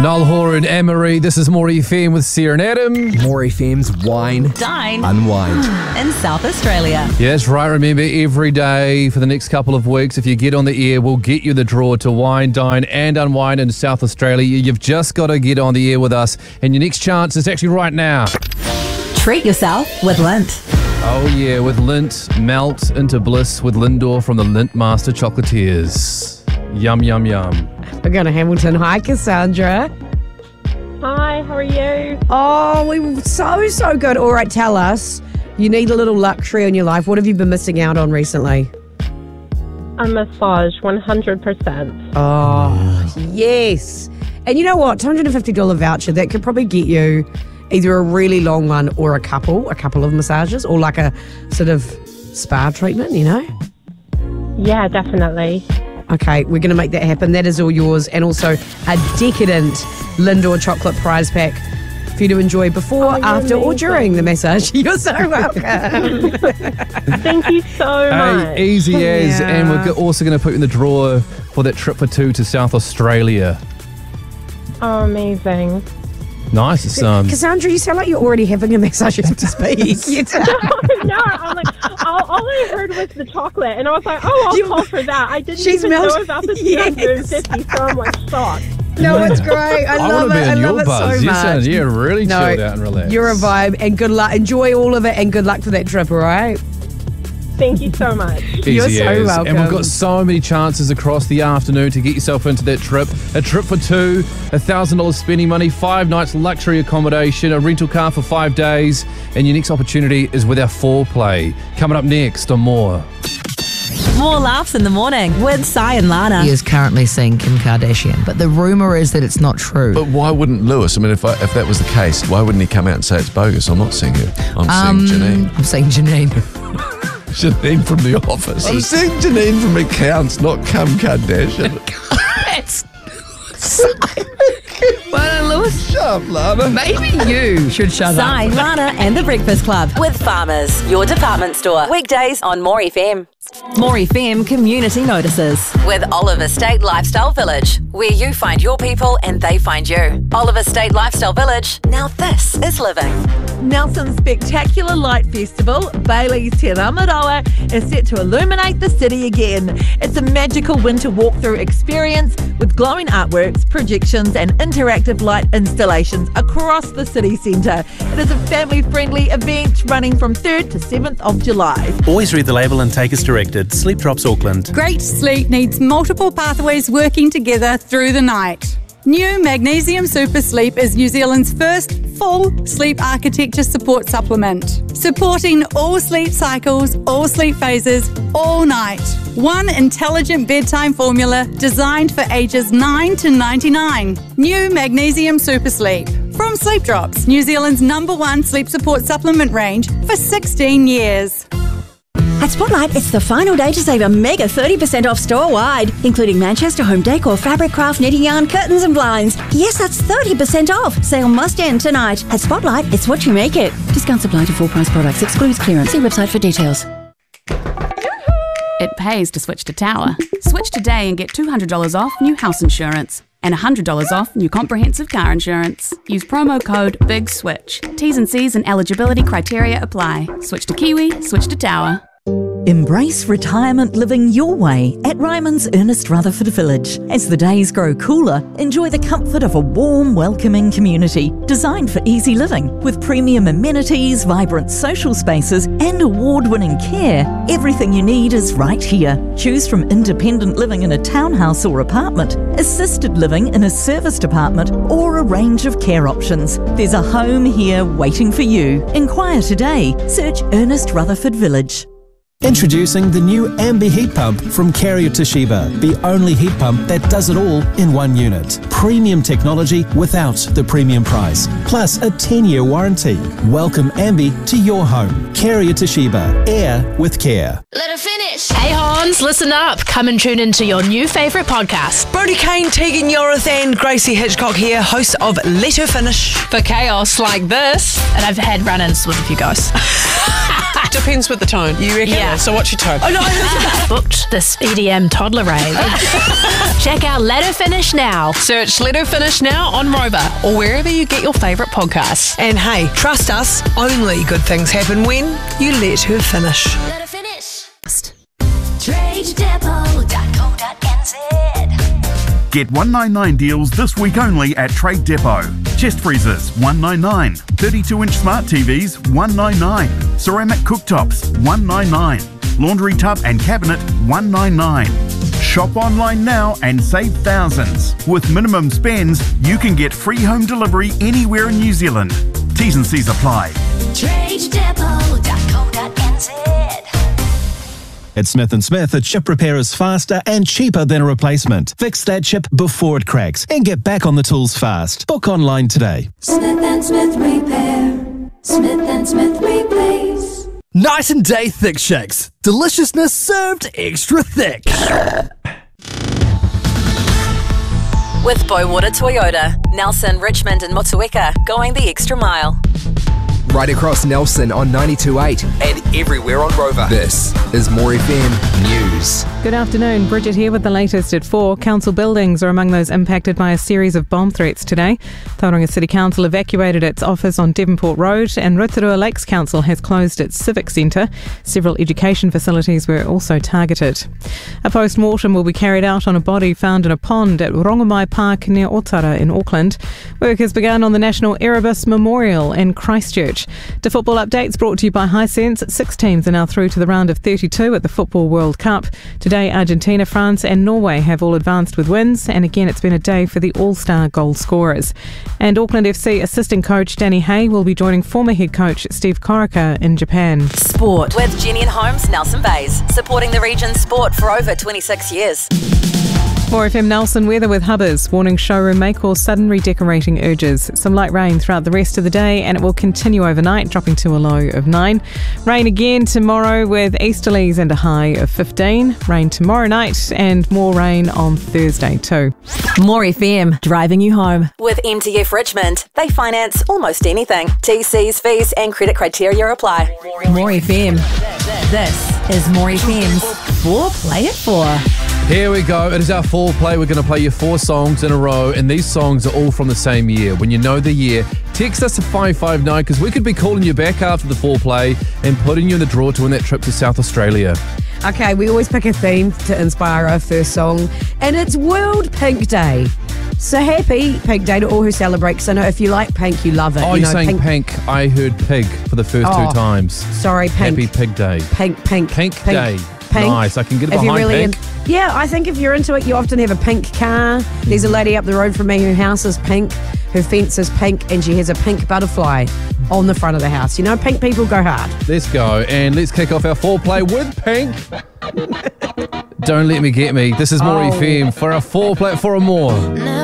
Noel Hoare and Anne-Marie, this is More FM with Sarah and Adam. More FM's Wine, Dine, Unwind. in South Australia. Yeah, that's right. Remember, every day for the next couple of weeks, if you get on the air, we'll get you the draw to Wine, Dine and Unwind in South Australia. You've just got to get on the air with us, and your next chance is actually right now. Treat yourself with Lindt. Oh yeah, with Lindt, melt into bliss with Lindor from the Lindt Master Chocolatiers. Yum, yum, yum. We're going to Hamilton. Hi, Cassandra. Hi, how are you? Oh, we were so good. All right, tell us. You need a little luxury in your life. What have you been missing out on recently? A massage, 100%. Oh, yes. And you know what? $250 voucher, that could probably get you either a really long one or a couple of massages, or like a sort of spa treatment, you know? Yeah, definitely. Okay, we're going to make that happen. That is all yours. And also a decadent Lindor chocolate prize pack for you to enjoy before, after, or during the massage. You're so welcome. Thank you so much. Hey, easy as. Yeah. And we're also going to put you in the drawer for that trip for two to South Australia. Oh, amazing. Nice. It's, Cassandra, you sound like you're already having a massage as we speak. No, I'm like, all I heard was the chocolate, and I was like, oh, I'll call for that. I didn't She's even know melted- about the Yes. 250, so I'm like shocked. No, it's great. I love want to it. be I in love your it buzz. so You much. sound, really chilled out and relaxed. You're a vibe, and good luck. Enjoy all of it, and good luck for that trip, all right? Thank you so much. You're Easy so as. welcome. And we've got so many chances across the afternoon to get yourself into that trip. A trip for two, $1,000 spending money, 5 nights luxury accommodation, a rental car for 5 days, and your next opportunity is with our foreplay. Coming up next on More. More laughs in the morning with Sai and Lana. He is currently seeing Kim Kardashian, but the rumour is that it's not true. But why wouldn't Lewis? I mean, if that was the case, why wouldn't he come out and say it's bogus? I'm not seeing her. I'm seeing Janine. I'm saying Janine. Janine from The Office. I'm seeing Janine from Accounts, not Kim Kardashian. It's well, Lewis, Shut up, Lana. maybe you should shut Sai, up. Lana and the Breakfast Club with Farmers, your department store. Weekdays on More FM. More FM Community Notices with Oliver State Lifestyle Village, where you find your people and they find you. Oliver State Lifestyle Village. Now this is living. Nelson's spectacular light festival, Bailey's Te Ramaroa, is set to illuminate the city again. It's a magical winter walkthrough experience with glowing artworks, projections and interactive light installations across the city centre. It is a family-friendly event running from 3rd to 7th of July. Always read the label and take as directed. Sleep Drops Auckland. Great sleep needs multiple pathways working together through the night. New Magnesium Super Sleep is New Zealand's first full sleep architecture support supplement, supporting all sleep cycles, all sleep phases, all night. One intelligent bedtime formula designed for ages 9 to 99. New Magnesium Super Sleep. From Sleep Drops, New Zealand's #1 sleep support supplement range for 16 years. At Spotlight, it's the final day to save a mega 30% off store-wide, including Manchester home decor, fabric, craft, knitting yarn, curtains and blinds. Yes, that's 30% off. Sale must end tonight. At Spotlight, it's what you make it. Discounts apply to full price products. Excludes clearance. See website for details. It pays to switch to Tower. Switch today and get $200 off new house insurance and $100 off new comprehensive car insurance. Use promo code BIGSWITCH. T's and C's and eligibility criteria apply. Switch to Kiwi, switch to Tower. Embrace retirement living your way at Ryman's Ernest Rutherford Village. As the days grow cooler, enjoy the comfort of a warm, welcoming community designed for easy living. With premium amenities, vibrant social spaces and award-winning care, everything you need is right here. Choose from independent living in a townhouse or apartment, assisted living in a serviced apartment, or a range of care options. There's a home here waiting for you. Inquire today. Search Ernest Rutherford Village. Introducing the new Ambi heat pump from Carrier Toshiba, the only heat pump that does it all in one unit. Premium technology without the premium price, plus a 10-year warranty. Welcome Ambi to your home. Carrier Toshiba, air with care. Let her finish. Hey Hans, listen up. Come and tune into your new favourite podcast. Brody Kane, Tegan Yorith and Gracie Hitchcock here, hosts of Let Her Finish. For chaos like this, and I've had run-ins with a few guys. Depends with the tone, you reckon? Yeah. So what's your tone? Oh no, booked this EDM toddler rave. Check out Let Her Finish now. Search Search Let Her Finish now on Rover or wherever you get your favourite podcasts. And hey, trust us, only good things happen when you let her finish. Let her finish. TradeDepot.co.nz. Get 199 deals this week only at Trade Depot. Chest freezers, $199. 32-inch smart TVs, $199. Ceramic cooktops, $199. Laundry tub and cabinet, $199. Shop online now and save thousands. With minimum spends, you can get free home delivery anywhere in New Zealand. T's and C's apply. TradeDepot.co.nz. At Smith & Smith, a chip repair is faster and cheaper than a replacement. Fix that chip before it cracks and get back on the tools fast. Book online today. Smith & Smith Repair. Smith & Smith Replace. Night and day thick shakes. Deliciousness served extra thick. With Bowater Toyota, Nelson, Richmond and Motueka going the extra mile. Right across Nelson on 92.8 and everywhere on Rover. This is More FM News. Good afternoon. Bridget here with the latest at 4. Council buildings are among those impacted by a series of bomb threats today. Tauranga City Council evacuated its office on Devonport Road and Rotorua Lakes Council has closed its civic centre. Several education facilities were also targeted. A post-mortem will be carried out on a body found in a pond at Rongomai Park near Otara in Auckland. Work has begun on the National Erebus Memorial in Christchurch. To football updates brought to you by Hisense. 6 teams are now through to the round of 32 at the Football World Cup. Today, Argentina, France and Norway have all advanced with wins, and again it's been a day for the all-star goal scorers. And Auckland FC assistant coach Danny Hay will be joining former head coach Steve Corica in Japan. Sport with Jenny and Holmes, Nelson Bays, supporting the region's sport for over 26 years. More FM Nelson weather with Hubbers, warning showroom may cause sudden redecorating urges. Some light rain throughout the rest of the day and it will continue overnight, dropping to a low of 9. Rain again tomorrow with easterlies and a high of 15. Rain tomorrow night and more rain on Thursday too. More FM, driving you home. With MTF Richmond, they finance almost anything. TCs, fees and credit criteria apply. More FM. This is More FM's 4 Play It 4. Here we go. It is our 4 play. We're going to play you 4 songs in a row, and these songs are all from the same year. When you know the year, text us to 559 because we could be calling you back after the 4 play and putting you in the draw to win that trip to South Australia. Okay, we always pick a theme to inspire our first song, and it's World Pink Day. So happy Pink Day to all who celebrate, because I know if you like pink, you love it. Oh, you're saying pink. I heard pig for the first 2 times. Sorry, pink. Happy Pig Day. Pink Day. Pink. Nice, I can get it behind pink. Yeah, I think if you're into it, you often have a pink car. There's a lady up the road from me whose house is pink, her fence is pink, and she has a pink butterfly on the front of the house. You know, pink people go hard. Let's go, and let's kick off our 4 play with pink. Don't let me get me. This is More FM for a 4 play for a more.